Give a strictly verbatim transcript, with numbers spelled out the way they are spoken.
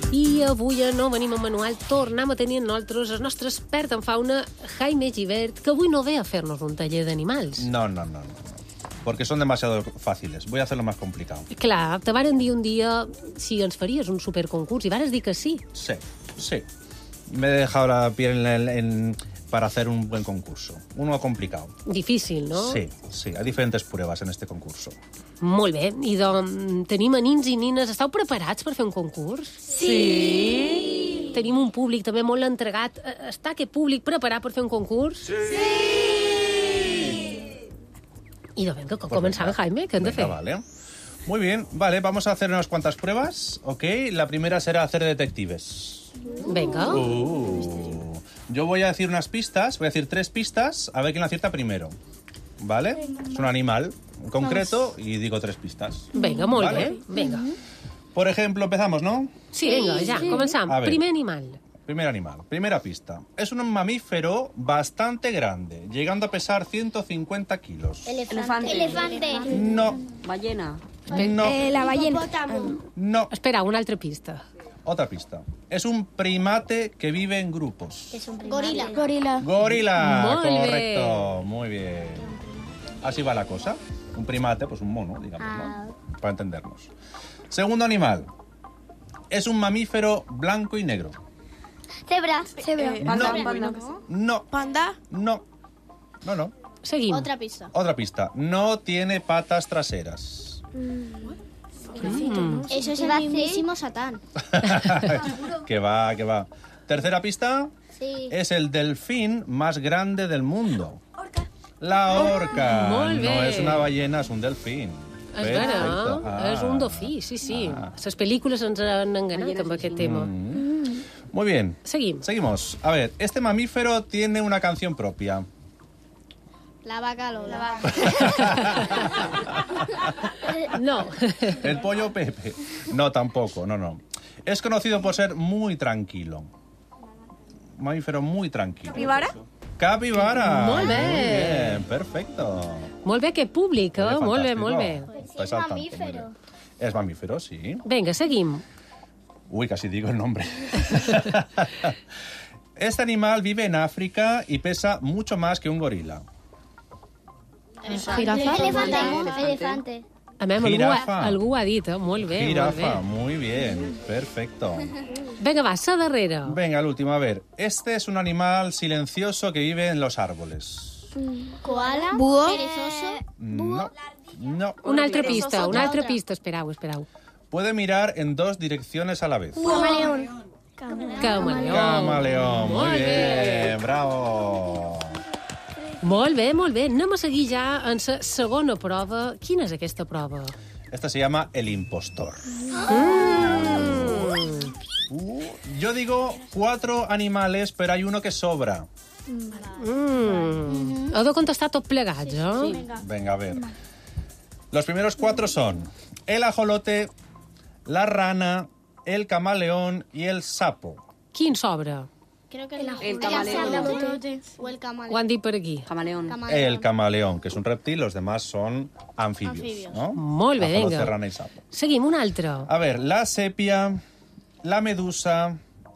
I avui no venim a manual, tornem a tenir amb nosaltres el nostre expert en fauna, Jaime Gibert, que avui no ve a fer-nos un taller d'animals. No, no, no, no. Porque son demasiado fáciles. Voy a hacerlo más complicado. Clar, te varen dir un dia si ens faries un superconcurs i vares dir que sí. Sí, sí. Me he dejado la piel en, en, para hacer un buen concurso. Uno complicado. Difícil, no? Sí, sí. Hay diferentes pruebas en este concurso. Molt bé. I doncs tenim a nins i nines. Esteu preparats per fer un concurs? Sí! Tenim un públic també molt entregat. Està aquest públic preparat per fer un concurs? Sí! I doncs vinga, pues començam, venga, Jaime, què hem de fer? Vale. Muy bien, vale, vamos a hacer unas cuantas pruebas, ¿ok? La primera será hacer detectives. Venga. Uh, yo voy a decir unas pistas, voy a decir tres pistas, a ver quién la acierta primero, ¿vale? Es un animal en concreto y digo tres pistas. Venga, molt ¿Vale? bé, venga. Por ejemplo, empezamos, ¿no? Sí, venga, ja, començam. A ver. Primer animal. Primer animal, primera pista. Es un mamífero bastante grande, llegando a pesar ciento cincuenta kilos. Elefante. Elefante. No, Ballena. no, Eh, la ballena. no. Espera, una altra pista. Otra pista. Es un primate que vive en grupos. Gorila. Gorila. Gorila, Molt bé. correcto, muy bien. Así va la cosa. Un primate, pues un mono, digamos, ¿no? Para entendernos. Segundo animal. Es un mamífero blanco y negro. Cebra. Cebra. Panda, No. panda. No, Panda. no, no, no. Seguim. Otra pista. Otra pista. No tiene patas traseras. Eso es el mismísimo Satán. Que va, que va. Tercera pista. Sí. Es el delfín más grande del mundo. La orca. Molt bé. No es una ballena, es un delfín. És Perfecto. vera, Ah. és un dofí, sí, sí. Ah. Les pel·lícules ens han enganat amb aquest tema. Mm. Muy bien. Seguim. Seguimos. A ver, este mamífero tiene una canción propia. La vaca Lola. No. El pollo Pepe. No, tampoco, no, no. Es conocido por ser muy tranquilo. Mamífero muy tranquilo. ¿Capibara? Capibara. Molt bé. Muy bien, perfecto. Molt bé, aquest públic, eh? Muy Molt bé, fantástico. molt bé. Está Es saltando, mamífero. muy bien. Es mamífero, sí. Vinga, seguim. Uy, casi digo el nombre. Este animal vive en África y pesa mucho más que un gorila. Jirafa. Elefante. Elefante. A mi, algú, Jirafa. algú ha dit, eh? Molt bé, Jirafa, molt muy bien, perfecto. bé. Vinga, va, sa darrere. Venga, el último, a ver. Este es un animal silencioso que vive en los árboles. Koala. Búho. Perezoso. No, no. Una altra pista, una altra pista. Esperau, esperau. Puede mirar en dos direcciones a la vez. Camaleón. Camaleó. Camaleón, muy Molt bé. bien, bravo. Molt bé, molt bé. Anem a seguir ja en la segona prova. Quina és aquesta prova? Esta se llama el impostor. Mm. Uh, yo digo cuatro animales, pero hay uno que sobra. Mm. Heu de contestar tot plegats, eh? Venga, a ver. Los primeros cuatro son el ajolote, la rana, el camaleón y el sapo. Quin sobra? Creo que el, El camaleón. O el camaleón. Ho han dit per aquí. Camaleón. El camaleón, que es un reptil, los demás son anfibios. Anfibios. ¿no? Molt bé, Ajolote, vinga. rana y sapo. Seguim, un altre. A ver, la sepia, la medusa,